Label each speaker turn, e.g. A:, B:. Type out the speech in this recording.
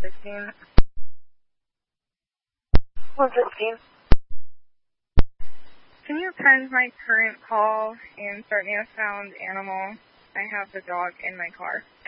A: 115.
B: 115.
A: Can you append my current call and start me a found animal? I have the dog in my car.